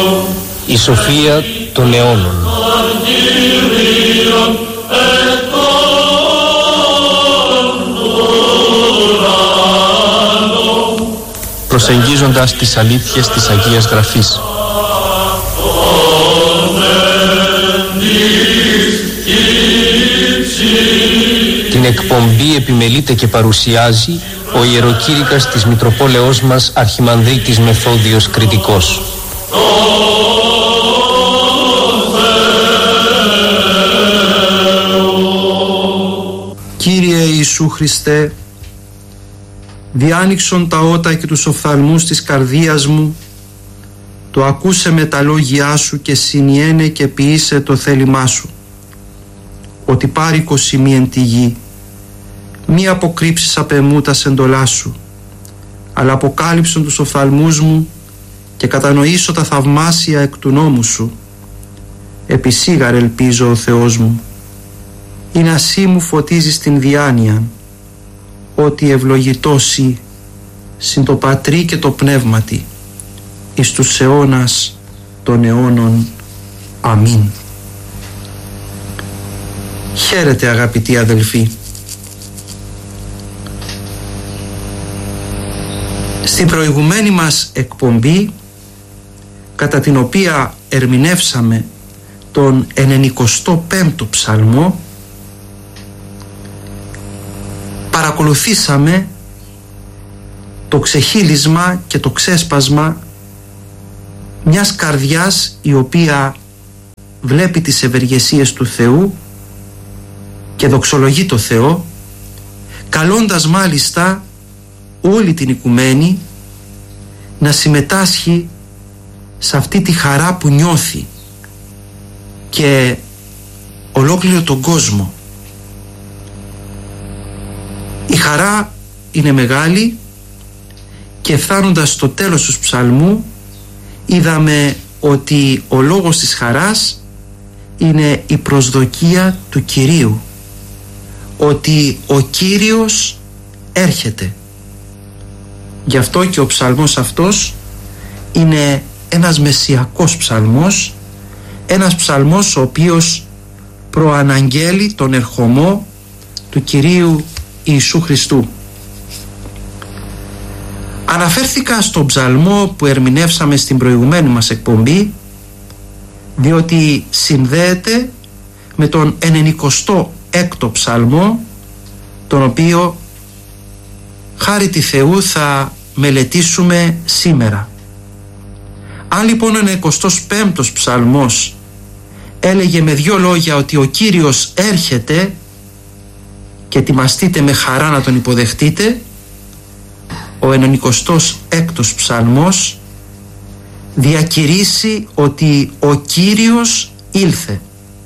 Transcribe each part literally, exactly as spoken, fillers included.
Η σοφία των αιώνων. Προσεγγίζοντας τις αλήθειες της Αγίας Γραφής. Την εκπομπή επιμελείται και παρουσιάζει ο ιεροκήρυκας της Μητροπόλεως μας Αρχιμανδρίτης Μεθόδιος Κρητικός. Κύριε Ιησού Χριστέ, διάνοιξον τα ότα και τους οφθαλμούς της καρδίας μου, το ακούσε με τα λόγια σου και συνιένε και ποιήσε το θέλημά σου, ότι πάρικος ημί εν τη γη, μη αποκρύψεις απ' εμού τα σεντολά σου, αλλά αποκάλυψον τους οφθαλμούς μου και κατανοήσω τα θαυμάσια εκ του νόμου σου. Επισήγαρ ελπίζω ο Θεός μου, είναι ασύ μου φωτίζεις την διάνοια, ότι ευλογητώσι συν το Πατρί και το Πνεύματι εις τους αιώνας των αιώνων. Αμήν. Χαίρετε αγαπητοί αδελφοί. Στην προηγουμένη μας εκπομπή, κατά την οποία ερμηνεύσαμε τον ενενηκοστό πέμπτο ψαλμό, παρακολουθήσαμε το ξεχύλισμα και το ξέσπασμα μιας καρδιάς η οποία βλέπει τις ευεργεσίες του Θεού και δοξολογεί το Θεό, καλώντας μάλιστα όλη την οικουμένη να συμμετάσχει σε αυτή τη χαρά που νιώθει και ολόκληρο τον κόσμο. Η χαρά είναι μεγάλη και φτάνοντας στο τέλος του ψαλμού είδαμε ότι ο λόγος της χαράς είναι η προσδοκία του Κυρίου, ότι ο Κύριος έρχεται. Γι' αυτό και ο ψαλμός αυτός είναι ένας μεσσιακός ψαλμός, ένας ψαλμός ο οποίος προαναγγέλει τον ερχομό του Κυρίου Ιησού Χριστού. Αναφέρθηκα στον ψαλμό που ερμηνεύσαμε στην προηγουμένη μας εκπομπή, διότι συνδέεται με τον ενενηκοστό έκτο ψαλμό, τον οποίο χάρη τη Θεού θα μελετήσουμε σήμερα. Αν λοιπόν ο ενενηκοστός πέμπτος ψαλμός έλεγε με δύο λόγια ότι ο Κύριος έρχεται και ετοιμαστείτε με χαρά να τον υποδεχτείτε, ο ενενηκοστός έκτος ψαλμός διακηρύσει ότι ο Κύριος ήλθε.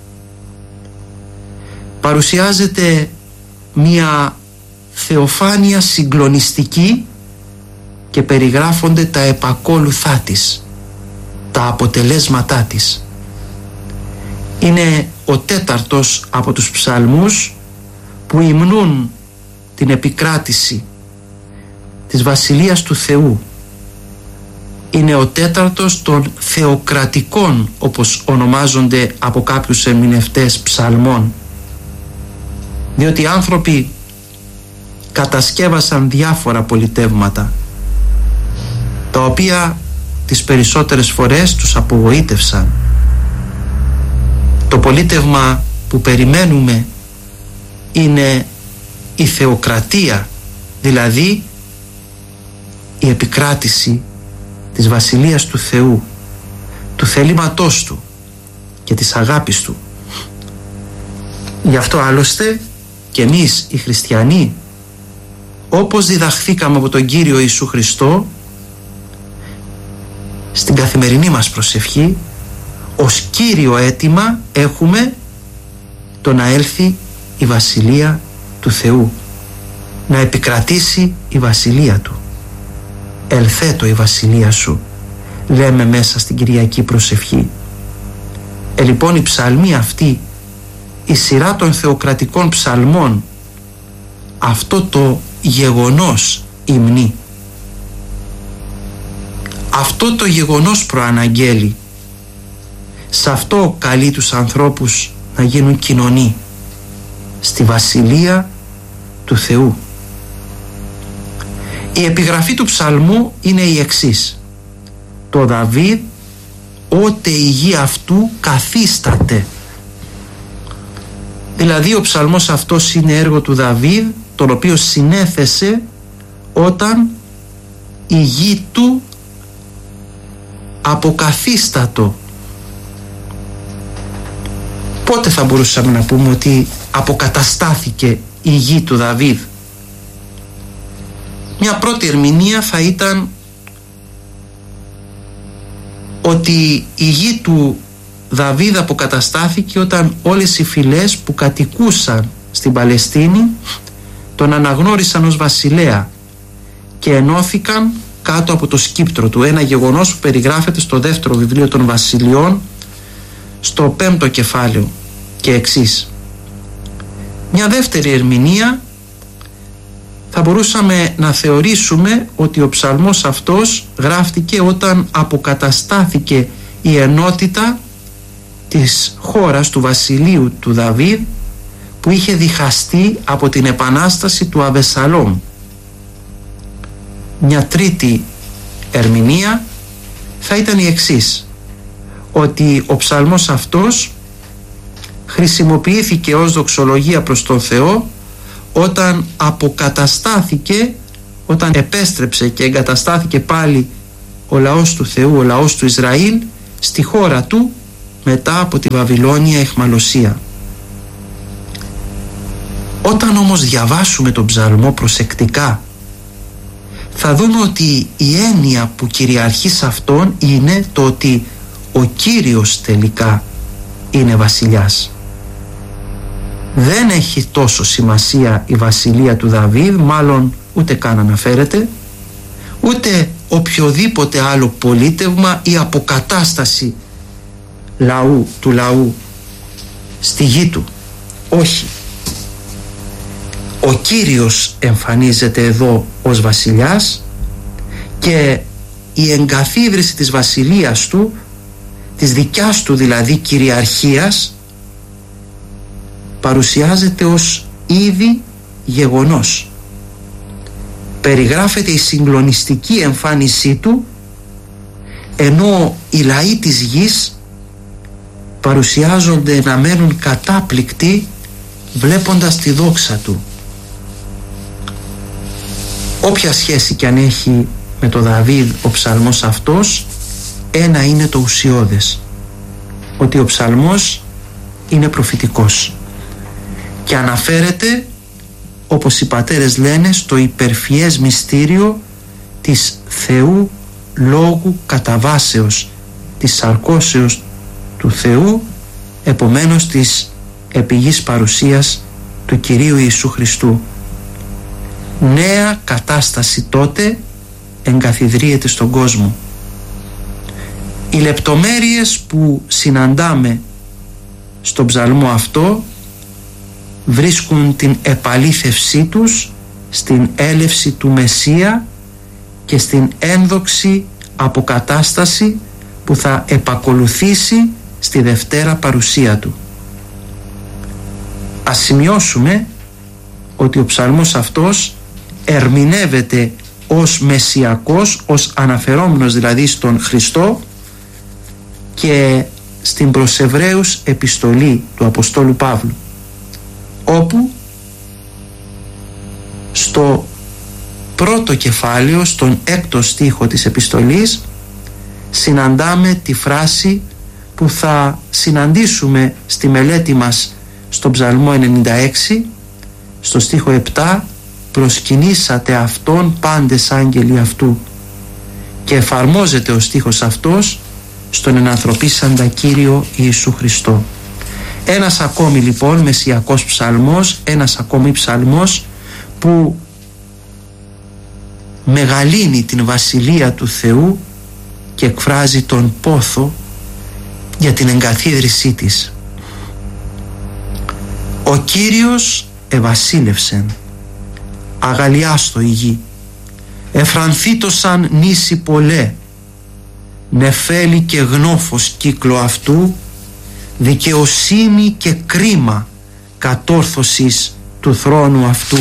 Παρουσιάζεται μια θεοφάνεια συγκλονιστική και περιγράφονται τα επακόλουθά της, τα αποτελέσματά της. Είναι ο τέταρτος από τους ψαλμούς που υμνούν την επικράτηση της Βασιλείας του Θεού. Είναι ο τέταρτος των θεοκρατικών, όπως ονομάζονται από κάποιους ερμηνευτές, ψαλμών, διότι οι άνθρωποι κατασκεύασαν διάφορα πολιτεύματα τα οποία τις περισσότερες φορές τους απογοήτευσαν. Το πολίτευμα που περιμένουμε είναι η θεοκρατία, δηλαδή η επικράτηση της Βασιλείας του Θεού, του θελήματός Του και της αγάπης Του. Γι' αυτό άλλωστε και εμείς οι χριστιανοί, όπως διδαχθήκαμε από τον Κύριο Ιησού Χριστό, στην καθημερινή μας προσευχή ως κύριο αίτημα έχουμε το να έλθει η Βασιλεία του Θεού, να επικρατήσει η Βασιλεία Του. Ελθέτω η Βασιλεία Σου, λέμε μέσα στην Κυριακή προσευχή. Ε, λοιπόν η ψαλμή αυτή, η σειρά των θεοκρατικών ψαλμών, αυτό το γεγονός υμνεί. Αυτό το γεγονός προαναγγέλει Σε αυτό καλεί τους ανθρώπους να γίνουν κοινωνοί στη Βασιλεία του Θεού. Η επιγραφή του ψαλμού είναι η εξής: το Δαβίδ ότε η γη αυτού καθίσταται. Δηλαδή ο ψαλμός αυτός είναι έργο του Δαβίδ, τον οποίο συνέθεσε όταν η γη του αποκαθίστατο. Πότε θα μπορούσαμε να πούμε ότι αποκαταστάθηκε η γη του Δαβίδ? Μια πρώτη ερμηνεία θα ήταν ότι η γη του Δαβίδ αποκαταστάθηκε όταν όλες οι φυλές που κατοικούσαν στην Παλαιστίνη τον αναγνώρισαν ως βασιλέα και ενώθηκαν κάτω από το σκύπτρο του, ένα γεγονός που περιγράφεται στο δεύτερο βιβλίο των Βασιλειών, στο πέμπτο κεφάλαιο και εξής. Μια δεύτερη ερμηνεία θα μπορούσαμε να θεωρήσουμε ότι ο ψαλμός αυτός γράφτηκε όταν αποκαταστάθηκε η ενότητα της χώρας του βασιλείου του Δαβίδ που είχε διχαστεί από την επανάσταση του Αβεσσαλόμ. Μια τρίτη ερμηνεία θα ήταν η εξής, ότι ο ψαλμός αυτός χρησιμοποιήθηκε ως δοξολογία προς τον Θεό όταν αποκαταστάθηκε, όταν επέστρεψε και εγκαταστάθηκε πάλι ο λαός του Θεού, ο λαός του Ισραήλ στη χώρα του μετά από τη Βαβυλώνια αιχμαλωσία. Όταν όμως διαβάσουμε τον ψαλμό προσεκτικά θα δούμε ότι η έννοια που κυριαρχεί σε αυτόν είναι το ότι ο Κύριος τελικά είναι βασιλιάς. Δεν έχει τόσο σημασία η βασιλεία του Δαβίδ, μάλλον ούτε καν αναφέρεται, ούτε οποιοδήποτε άλλο πολίτευμα ή αποκατάσταση λαού, του λαού στη γη του. Όχι. Ο Κύριος εμφανίζεται εδώ ως βασιλιάς και η εγκαθίδρυση της βασιλείας του, της δικιάς του δηλαδή κυριαρχίας, παρουσιάζεται ως ήδη γεγονός. Περιγράφεται η συγκλονιστική εμφάνισή του, ενώ οι λαοί της γης παρουσιάζονται να μένουν κατάπληκτοι βλέποντας τη δόξα του. Όποια σχέση κι αν έχει με το Δαβίδ ο ψαλμός αυτός, ένα είναι το ουσιώδες, ότι ο ψαλμός είναι προφητικός και αναφέρεται, όπως οι πατέρες λένε, στο υπερφυές μυστήριο της Θεού λόγου κατά βάσεως, της σαρκώσεως του Θεού, επομένως της επιγής παρουσίας του Κυρίου Ιησού Χριστού. Νέα κατάσταση τότε εγκαθιδρύεται στον κόσμο. Οι λεπτομέρειες που συναντάμε στον ψαλμό αυτό βρίσκουν την επαλήθευσή τους στην έλευση του Μεσσία και στην ένδοξη αποκατάσταση που θα επακολουθήσει στη Δευτέρα παρουσία του. Ας σημειώσουμε ότι ο ψαλμός αυτός ερμηνεύεται ως μεσσιακός, ως αναφερόμενος δηλαδή στον Χριστό και στην προς Εβραίους επιστολή του Αποστόλου Παύλου, όπου στο πρώτο κεφάλαιο, στον έκτο στίχο της επιστολής, συναντάμε τη φράση που θα συναντήσουμε στη μελέτη μας στον Ψαλμό ενενήντα έξι, στο στίχο επτά: «Προσκυνήσατε Αυτόν πάντες άγγελοι Αυτού», και εφαρμόζεται ο στίχος αυτός στον ενανθρωπίσαντα Κύριο Ιησού Χριστό. Ένας ακόμη λοιπόν μεσσιακός ψαλμός, ένας ακόμη ψαλμός που μεγαλύνει την βασιλεία του Θεού και εκφράζει τον πόθο για την εγκαθίδρυσή της. Ο Κύριος ευασίλευσεν, αγαλιάστο η γη, εφρανθήτωσαν νήσι πολλέ, νεφέλη και γνώφος κύκλο αυτού, δικαιοσύνη και κρίμα κατόρθωσης του θρόνου αυτού.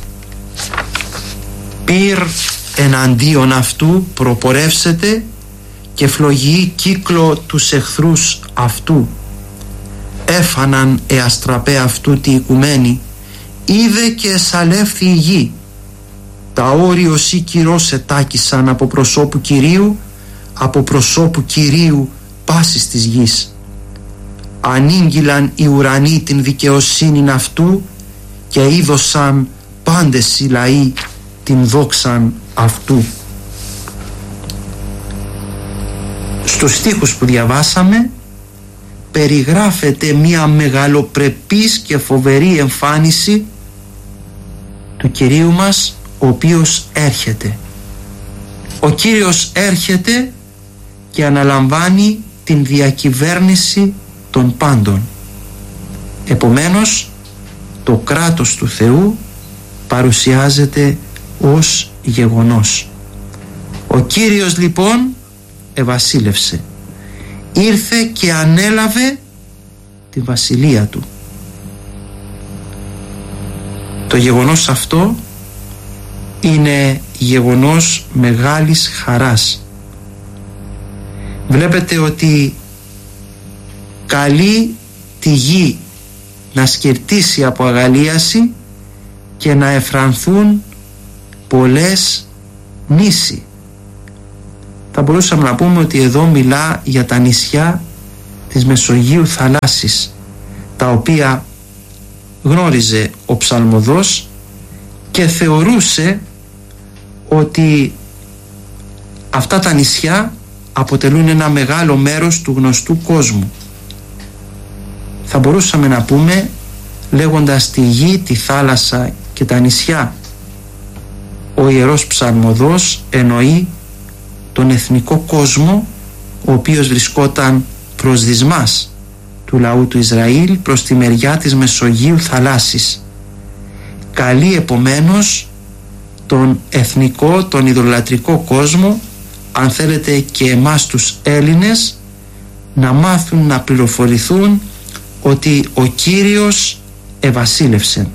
Πυρ εναντίον αυτού προπορεύσεται και φλογιεί κύκλο τους εχθρούς αυτού. Έφαναν εαστραπέ αυτού τη οικουμένη, είδε και εσαλεύθη η γη. Τα όριος ή κυρός ετάκησαν από προσώπου Κυρίου, από προσώπου Κυρίου πάσης της γης. Ανήγγυλαν οι ουρανοί την δικαιοσύνην αυτού και είδωσαν πάντες οι λαοί την δόξαν αυτού. Στους στίχους που διαβάσαμε περιγράφεται μια μεγαλοπρεπής και φοβερή εμφάνιση του Κυρίου μας, ο οποίος έρχεται. Ο Κύριος έρχεται και αναλαμβάνει την διακυβέρνηση των πάντων. Επομένως, το κράτος του Θεού παρουσιάζεται ως γεγονός. Ο Κύριος λοιπόν ευασίλευσε, ήρθε και ανέλαβε τη βασιλεία του. Το γεγονός αυτό είναι γεγονός μεγάλης χαράς. Βλέπετε ότι καλεί τη γη να σκυρτήσει από αγαλίαση και να εφρανθούν πολλές νήσοι. Θα μπορούσαμε να πούμε ότι εδώ μιλά για τα νησιά της Μεσογείου θαλάσσης, τα οποία γνώριζε ο ψαλμοδός και θεωρούσε ότι αυτά τα νησιά αποτελούν ένα μεγάλο μέρος του γνωστού κόσμου. Θα μπορούσαμε να πούμε, λέγοντας τη γη, τη θάλασσα και τα νησιά, ο Ιερός Ψαλμοδός εννοεί τον εθνικό κόσμο, ο οποίος βρισκόταν προς δυσμάς του λαού του Ισραήλ προς τη μεριά της Μεσογείου θαλάσσης. Καλεί επομένως τον εθνικό, τον ιδωλατρικό κόσμο, αν θέλετε και εμάς τους Έλληνες, να μάθουν, να πληροφορηθούν ότι ο Κύριος ευασίλευσε.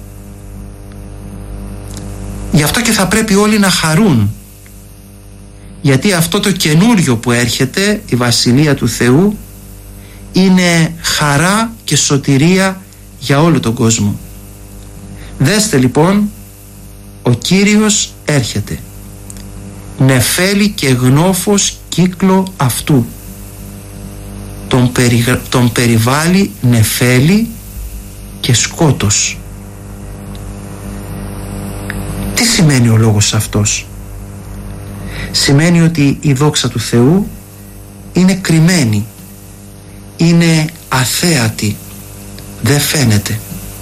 Γι' αυτό και θα πρέπει όλοι να χαρούν, γιατί αυτό το καινούριο που έρχεται, η Βασιλεία του Θεού, είναι χαρά και σωτηρία για όλο τον κόσμο. Δέστε λοιπόν, ο Κύριος έρχεται, νεφέλη και γνώφος κύκλο αυτού. Τον, περι, τον περιβάλλει νεφέλη και σκότος. Τι σημαίνει ο λόγος αυτός? Σημαίνει ότι η δόξα του Θεού είναι κρυμμένη, είναι αθέατη, δεν φαίνεται.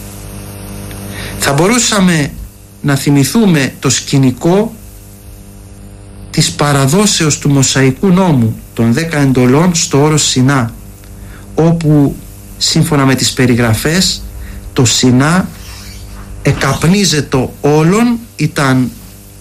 Θα μπορούσαμε να θυμηθούμε το σκηνικό της παραδόσεως του Μωσαϊκού νόμου των δέκα εντολών στο όρος Σινά, όπου σύμφωνα με τις περιγραφές το Σινά εκαπνίζεται όλον, ήταν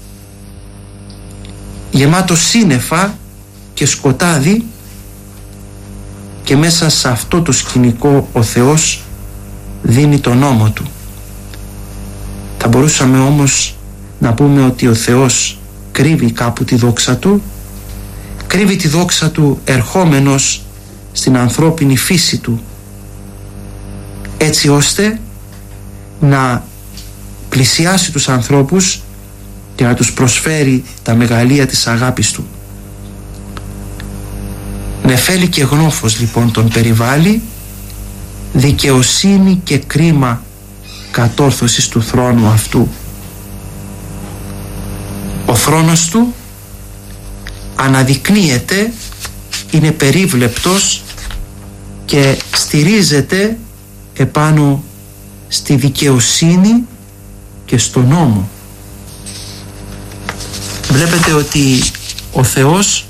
γεμάτο σύννεφα και σκοτάδι, και μέσα σε αυτό το σκηνικό ο Θεός δίνει τον νόμο του. Θα μπορούσαμε όμως να πούμε ότι ο Θεός κρύβει κάπου τη δόξα του, κρύβει τη δόξα του ερχόμενος στην ανθρώπινη φύση του, έτσι ώστε να πλησιάσει τους ανθρώπους και να τους προσφέρει τα μεγαλεία της αγάπης του. Νεφέλη και γνώφος λοιπόν τον περιβάλλει, δικαιοσύνη και κρίμα κατόρθωσης του θρόνου αυτού. Ο θρόνος του αναδεικνύεται, είναι περίβλεπτος και στηρίζεται επάνω στη δικαιοσύνη και στο νόμο. Βλέπετε ότι ο Θεός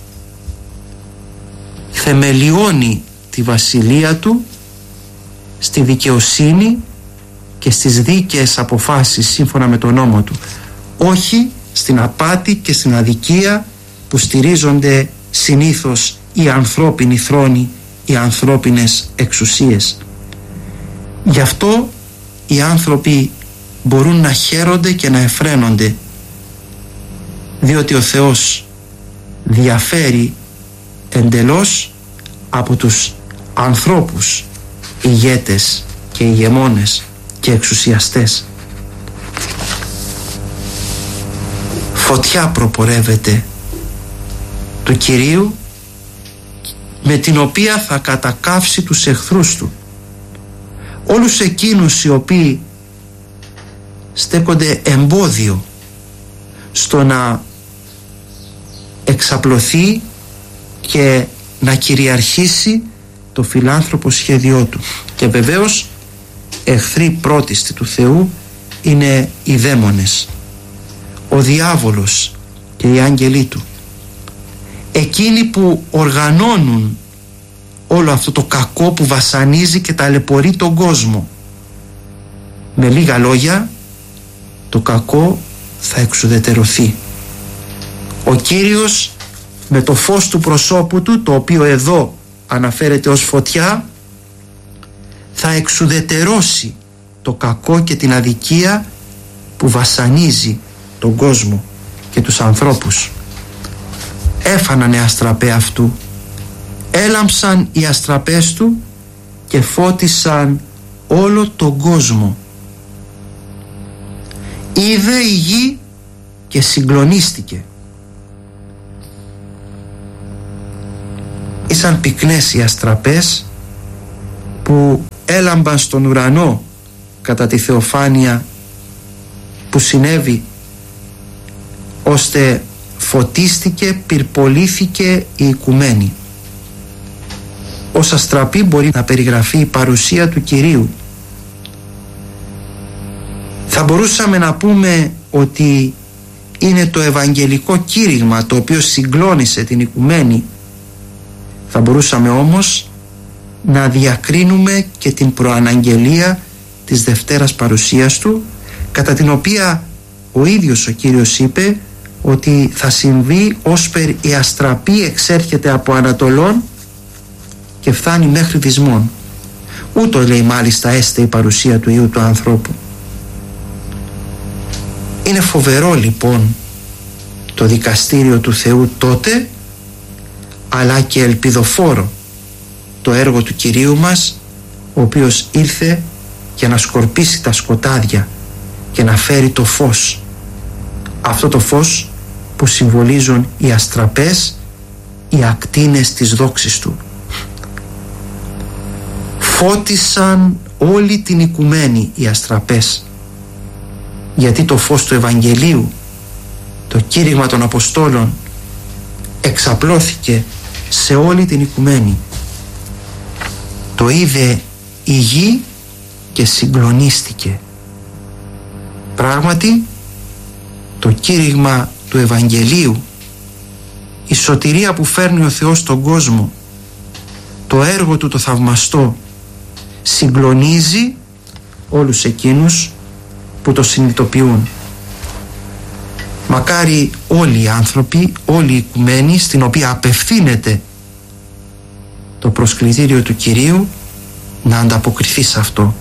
θεμελιώνει τη βασιλεία του στη δικαιοσύνη και στις δίκαιες αποφάσεις σύμφωνα με τον νόμο του, όχι στην απάτη και στην αδικία που στηρίζονται συνήθως οι ανθρώπινοι θρόνοι, οι ανθρώπινες εξουσίες. Γι' αυτό οι άνθρωποι μπορούν να χαίρονται και να εφραίνονται, διότι ο Θεός διαφέρει εντελώς από τους ανθρώπους ηγέτες και ηγεμόνες και εξουσιαστές. Φωτιά προπορεύεται του Κυρίου, με την οποία θα κατακαύσει τους εχθρούς του, όλους εκείνους οι οποίοι στέκονται εμπόδιο στο να εξαπλωθεί και να κυριαρχήσει το φιλάνθρωπο σχέδιό του. Και βεβαίως εχθροί πρώτιστοι του Θεού είναι οι δαίμονες, ο διάβολος και οι άγγελοι του, εκείνοι που οργανώνουν όλο αυτό το κακό που βασανίζει και ταλαιπωρεί τον κόσμο. Με λίγα λόγια, το κακό θα εξουδετερωθεί. Ο Κύριος με το φως του προσώπου του, το οποίο εδώ αναφέρεται ως φωτιά, θα εξουδετερώσει το κακό και την αδικία που βασανίζει τον κόσμο και τους ανθρώπους. Έφαναν οι αστραπέ αυτού, έλαμψαν οι αστραπές του και φώτισαν όλο τον κόσμο. Είδε η γη και συγκλονίστηκε. Ήσαν πυκνές οι αστραπές που έλαμπαν στον ουρανό κατά τη θεοφάνεια που συνέβη, ώστε φωτίστηκε, πυρπολήθηκε η οικουμένη. Ως αστραπή μπορεί να περιγραφεί η παρουσία του Κυρίου. Θα μπορούσαμε να πούμε ότι είναι το ευαγγελικό κήρυγμα το οποίο συγκλώνησε την οικουμένη. Θα μπορούσαμε όμως να διακρίνουμε και την προαναγγελία της Δευτέρας παρουσίας του, κατά την οποία ο ίδιος ο Κύριος είπε ότι θα συμβεί ώσπερ η αστραπή εξέρχεται από Ανατολών και φτάνει μέχρι Δυσμών. Ούτω λέει μάλιστα έστε η παρουσία του Υιού του ανθρώπου. Είναι φοβερό λοιπόν το δικαστήριο του Θεού τότε, αλλά και ελπιδοφόρο το έργο του Κυρίου μας, ο οποίος ήρθε για να σκορπίσει τα σκοτάδια και να φέρει το φως. Αυτό το φως που συμβολίζουν οι αστραπές, οι ακτίνες της δόξης του. Φώτισαν όλη την οικουμένη οι αστραπές, γιατί το φως του Ευαγγελίου, το κήρυγμα των Αποστόλων, εξαπλώθηκε σε όλη την οικουμένη. Το είδε η γη και συγκλονίστηκε. Πράγματι, το κήρυγμα του Ευαγγελίου, η σωτηρία που φέρνει ο Θεός στον κόσμο, το έργο του το θαυμαστό, συγκλονίζει όλους εκείνους που το συνειδητοποιούν. Μακάρι όλοι οι άνθρωποι, όλοι οι οικουμένοι, στην οποία απευθύνεται το προσκλητήριο του Κυρίου, να ανταποκριθεί σε αυτό.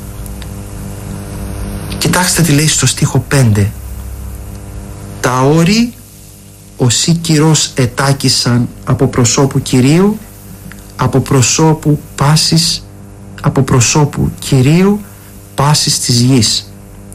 Κοιτάξτε τι λέει στο στίχο πέντε. Τα όρη οσί κυρός ετάκησαν από προσώπου Κυρίου, από προσώπου πάσης, από προσώπου Κυρίου πάσης της γης.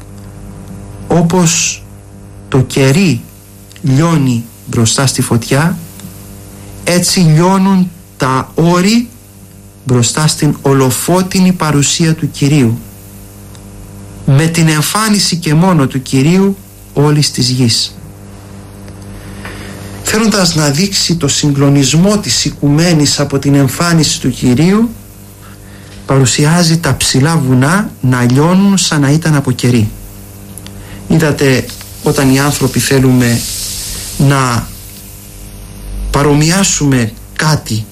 Όπως το κερί λιώνει μπροστά στη φωτιά, έτσι λιώνουν τα όρη μπροστά στην ολοφώτινη παρουσία του Κυρίου, με την εμφάνιση και μόνο του Κυρίου όλης της γης. Θέλοντας να δείξει το συγκλονισμό της οικουμένης από την εμφάνιση του Κυρίου, παρουσιάζει τα ψηλά βουνά να λιώνουν σαν να ήταν από κερί. Είδατε, όταν οι άνθρωποι θέλουμε να παρομοιάσουμε κάτι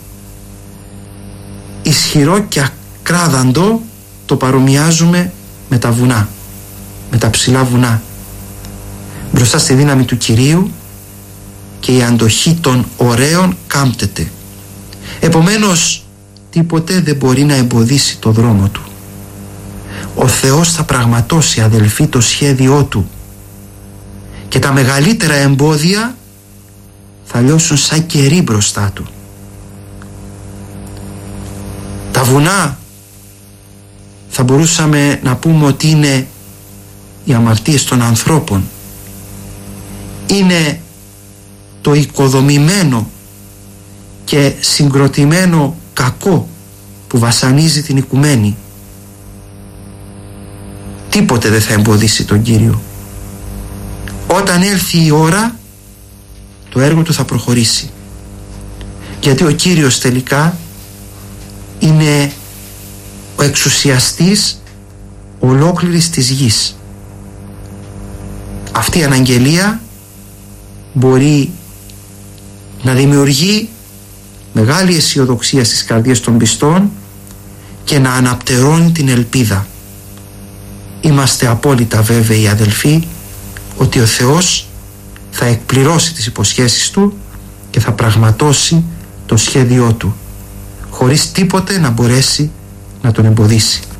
ισχυρό και ακράδαντο, το παρομοιάζουμε με τα βουνά, με τα ψηλά βουνά. Μπροστά στη δύναμη του Κυρίου και η αντοχή των ωραίων κάμπτεται. Επομένως, τίποτε δεν μπορεί να εμποδίσει το δρόμο του. Ο Θεός θα πραγματώσει, αδελφοί, το σχέδιό του και τα μεγαλύτερα εμπόδια θα λιώσουν σαν κερί μπροστά του. Τα βουνά θα μπορούσαμε να πούμε ότι είναι οι αμαρτίες των ανθρώπων. Είναι το οικοδομημένο και συγκροτημένο κακό που βασανίζει την οικουμένη. Τίποτε δεν θα εμποδίσει τον Κύριο. Όταν έλθει η ώρα, το έργο του θα προχωρήσει. Γιατί ο Κύριος τελικά είναι ο εξουσιαστής ολόκληρης της γης. Αυτή η αναγγελία μπορεί να δημιουργεί μεγάλη αισιοδοξία στις καρδιές των πιστών και να αναπτερώνει την ελπίδα. Είμαστε απόλυτα βέβαιοι, αδελφοί, ότι ο Θεός θα εκπληρώσει τις υποσχέσεις του και θα πραγματώσει το σχέδιό του, χωρίς τίποτε να μπορέσει να τον εμποδίσει.